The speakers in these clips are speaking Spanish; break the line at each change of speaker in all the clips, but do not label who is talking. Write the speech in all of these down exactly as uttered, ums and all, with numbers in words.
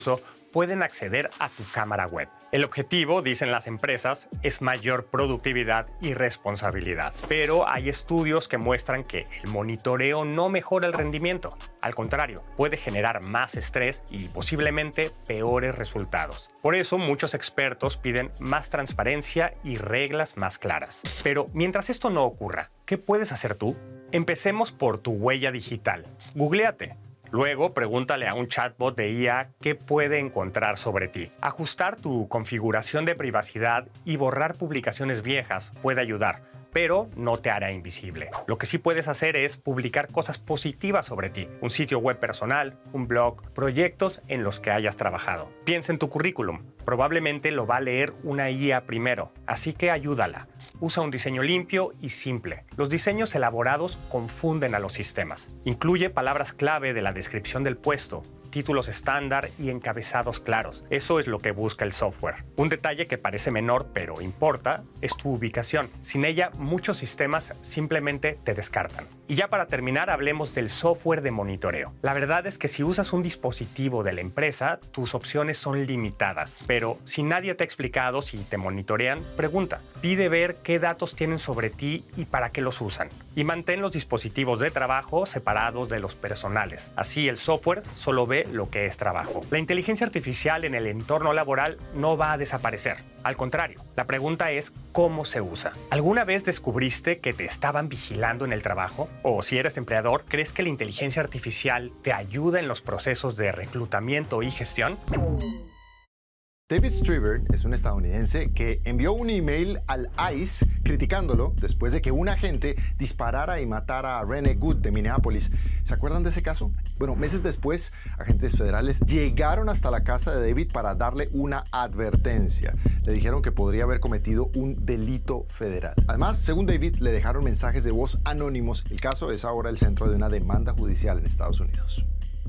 pueden acceder a tu cámara web. El objetivo, dicen las empresas, es mayor productividad y responsabilidad. Pero hay estudios que muestran que el monitoreo no mejora el rendimiento. Al contrario, puede generar más estrés y posiblemente peores resultados. Por eso, muchos expertos piden más transparencia y reglas más claras. Pero mientras esto no ocurra, ¿qué puedes hacer tú? Empecemos por tu huella digital. Googléate. Luego, pregúntale a un chatbot de I A qué puede encontrar sobre ti. Ajustar tu configuración de privacidad y borrar publicaciones viejas puede ayudar, pero no te hará invisible. Lo que sí puedes hacer es publicar cosas positivas sobre ti, un sitio web personal, un blog, proyectos en los que hayas trabajado. Piensa en tu currículum. Probablemente lo va a leer una I A primero, así que ayúdala. Usa un diseño limpio y simple. Los diseños elaborados confunden a los sistemas. Incluye palabras clave de la descripción del puesto, títulos estándar y encabezados claros. Eso es lo que busca el software. Un detalle que parece menor pero importa es tu ubicación. Sin ella, muchos sistemas simplemente te descartan. Y ya para terminar, hablemos del software de monitoreo. La verdad es que si usas un dispositivo de la empresa, tus opciones son limitadas. Pero si nadie te ha explicado si te monitorean, pregunta. Pide ver qué datos tienen sobre ti y para qué los usan. Y mantén los dispositivos de trabajo separados de los personales. Así el software solo ve lo que es trabajo. La inteligencia artificial en el entorno laboral no va a desaparecer. Al contrario, la pregunta es ¿cómo se usa? ¿Alguna vez descubriste que te estaban vigilando en el trabajo? O si eres empleador, ¿crees que la inteligencia artificial te ayuda en los procesos de reclutamiento y gestión?
David Strieber es un estadounidense que envió un email al I C E criticándolo después de que un agente disparara y matara a Rene Good de Minneapolis. ¿Se acuerdan de ese caso? Bueno, meses después, agentes federales llegaron hasta la casa de David para darle una advertencia. Le dijeron que podría haber cometido un delito federal. Además, según David, le dejaron mensajes de voz anónimos. El caso es ahora el centro de una demanda judicial en Estados Unidos.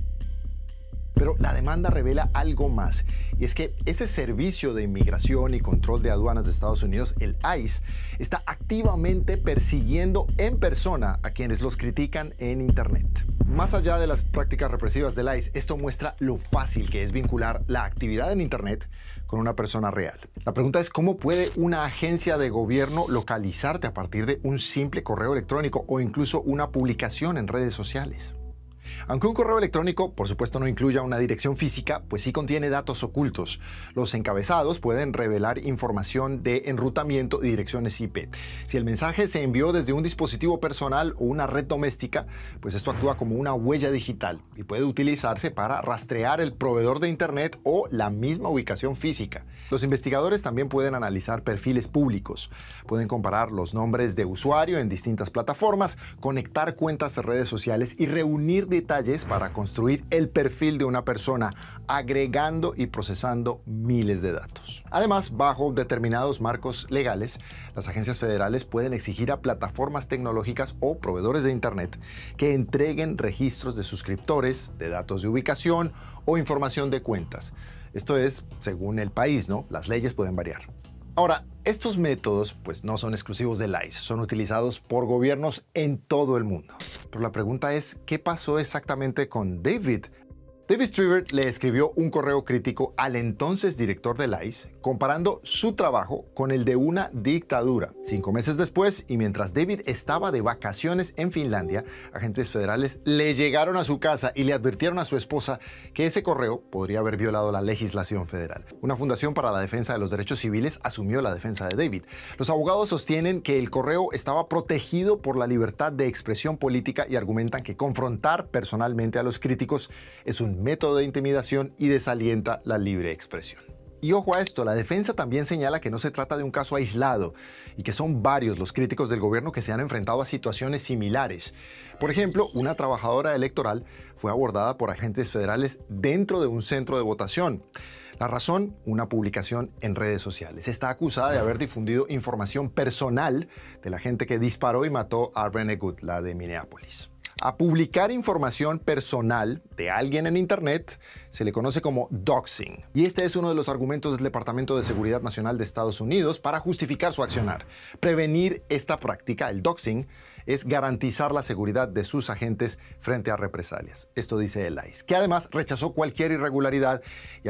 Pero la demanda revela algo más, y es que ese Servicio de Inmigración y Control de Aduanas de Estados Unidos, el I C E, está activamente persiguiendo en persona a quienes los critican en Internet. Más allá de las prácticas represivas del I C E, esto muestra lo fácil que es vincular la actividad en Internet con una persona real. La pregunta es cómo puede una agencia de gobierno localizarte a partir de un simple correo electrónico o incluso una publicación en redes sociales. Aunque un correo electrónico, por supuesto, no incluya una dirección física, pues sí contiene datos ocultos. Los encabezados pueden revelar información de enrutamiento y direcciones I P. Si el mensaje se envió desde un dispositivo personal o una red doméstica, pues esto actúa como una huella digital y puede utilizarse para rastrear el proveedor de Internet o la misma ubicación física. Los investigadores también pueden analizar perfiles públicos. Pueden comparar los nombres de usuario en distintas plataformas, conectar cuentas de redes sociales y reunir detalles para construir el perfil de una persona, agregando y procesando miles de datos. Además, bajo determinados marcos legales, las agencias federales pueden exigir a plataformas tecnológicas o proveedores de Internet que entreguen registros de suscriptores, de datos de ubicación o información de cuentas. Esto es según el país, ¿no? Las leyes pueden variar. Ahora, estos métodos pues no son exclusivos del I C E, son utilizados por gobiernos en todo el mundo. Pero la pregunta es, ¿qué pasó exactamente con David? David Strieber le escribió un correo crítico al entonces director del I C E, comparando su trabajo con el de una dictadura. Cinco meses después, y mientras David estaba de vacaciones en Finlandia, agentes federales le llegaron a su casa y le advirtieron a su esposa que ese correo podría haber violado la legislación federal. Una fundación para la defensa de los derechos civiles asumió la defensa de David. Los abogados sostienen que el correo estaba protegido por la libertad de expresión política y argumentan que confrontar personalmente a los críticos es un método de intimidación y desalienta la libre expresión. Y ojo a esto, la defensa también señala que no se trata de un caso aislado y que son varios los críticos del gobierno que se han enfrentado a situaciones similares. Por ejemplo, una trabajadora electoral fue abordada por agentes federales dentro de un centro de votación. La razón, una publicación en redes sociales. Está acusada de haber difundido información personal de la gente que disparó y mató a Rene Good, la de Minneapolis. A publicar información personal de alguien en Internet se le conoce como doxing. Y este es uno de los argumentos del Departamento de Seguridad Nacional de Estados Unidos para justificar su accionar. Prevenir esta práctica, el doxing, es garantizar la seguridad de sus agentes frente a represalias. Esto dice el I C E, que además rechazó cualquier irregularidad y